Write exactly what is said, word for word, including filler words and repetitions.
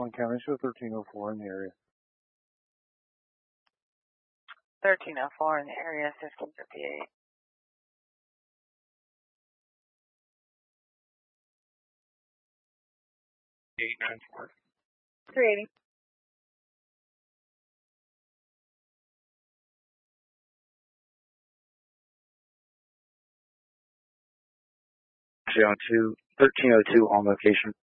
One County, show thirteen oh four in the area. thirteen oh four in the area, fifteen fifty-eight. eight nine four. three eighty. Zone two, thirteen oh two on location.